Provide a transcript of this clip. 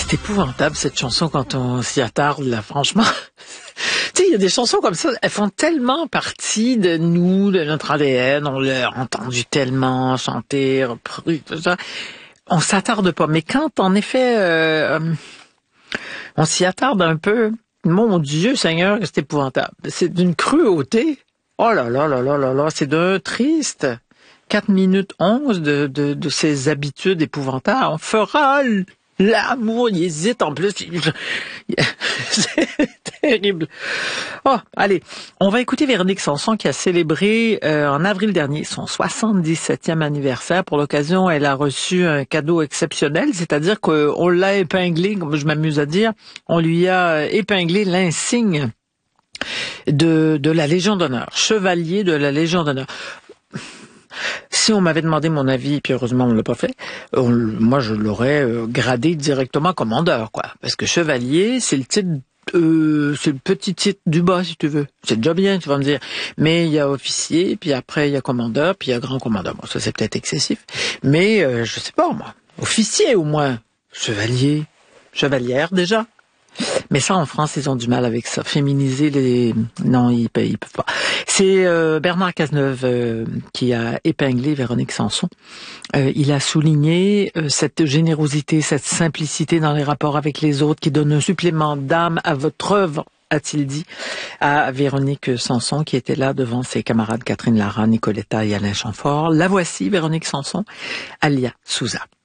C'est épouvantable, cette chanson, quand on s'y attarde, là, franchement. Tu sais, il y a des chansons comme ça, elles font tellement partie de nous, de notre ADN, on l'a entendu tellement chanter, repris, tout ça. On s'attarde pas. Mais quand, en effet, on s'y attarde un peu, mon Dieu Seigneur, c'est épouvantable. C'est d'une cruauté. Oh là là là là là là, c'est d'un triste. 4 minutes 11 de ces habitudes épouvantables. On fera l'amour, il hésite en plus. C'est terrible. Oh, allez, on va écouter Véronique Sanson qui a célébré en avril dernier son 77e anniversaire. Pour l'occasion, elle a reçu un cadeau exceptionnel, c'est-à-dire qu'on l'a épinglé, comme je m'amuse à dire, on lui a épinglé l'insigne de la Légion d'honneur, chevalier de la Légion d'honneur. Si on m'avait demandé mon avis, puis heureusement on l'a pas fait, moi je l'aurais gradé directement commandeur, quoi. Parce que chevalier, c'est le titre, c'est le petit titre du bas, si tu veux. C'est déjà bien, tu vas me dire. Mais il y a officier, puis après il y a commandeur, puis il y a grand commandeur. Bon, ça c'est peut-être excessif. Mais je sais pas, moi. Officier au moins. Chevalier. Chevalière déjà. Mais ça, en France, ils ont du mal avec ça. Féminiser les... Non, ils peuvent pas. C'est Bernard Cazeneuve qui a épinglé Véronique Sanson. Il a souligné cette générosité, cette simplicité dans les rapports avec les autres qui donne un supplément d'âme à votre œuvre, a-t-il dit à Véronique Sanson, qui était là devant ses camarades Catherine Lara, Nicoletta et Alain Chamfort. La voici, Véronique Sanson, Alia Souza.